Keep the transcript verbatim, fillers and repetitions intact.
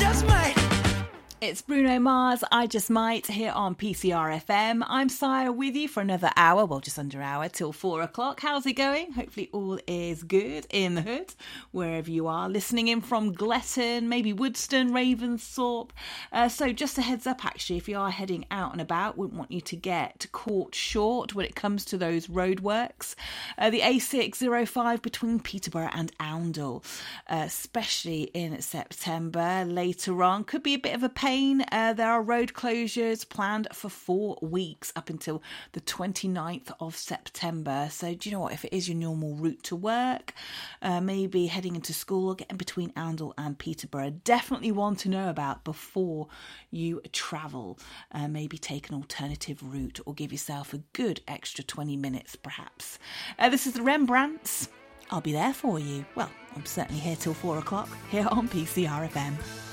just might. It's Bruno Mars, I Just Might, here on P C R F M. I'm Sire with you for another hour, well, just under an hour, till four o'clock. How's it going? Hopefully all is good in the hood, wherever you are. Listening in from Gletton, maybe Woodston, Ravensthorpe. Uh, so just a heads up, actually, if you are heading out and about, wouldn't want you to get caught short when it comes to those roadworks. Uh, the A six oh five between Peterborough and Oundle, uh, especially in September, later on, could be a bit of a pain. Uh, there are road closures planned for four weeks up until the twenty-ninth of September. So do you know what? If it is your normal route to work, uh, maybe heading into school or getting between Oundle and Peterborough, definitely one to know about before you travel. Uh, maybe take an alternative route or give yourself a good extra twenty minutes perhaps. Uh, this is the Rembrandts. I'll be there for you. Well, I'm certainly here till four o'clock here on P C R F M.